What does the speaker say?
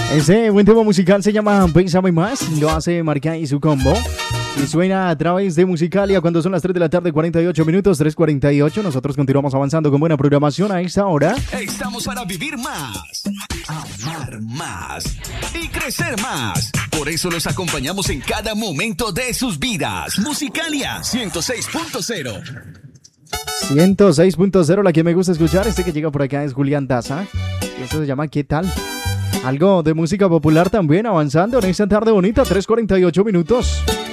Ese buen tema musical se llama Bésame Más, lo hace Marca y su combo. Y suena a través de Musicalia cuando son las 3 de la tarde, 48 minutos, 3:48. Nosotros continuamos avanzando con buena programación a esta hora. Estamos para vivir más, amar más y crecer más. Por eso los acompañamos en cada momento de sus vidas. Musicalia 106.0. 106.0, la que me gusta escuchar. Este que llega por acá es Julián Daza. Y esto se llama ¿Qué tal? Algo de música popular también avanzando en esta tarde bonita, 3:48 minutos.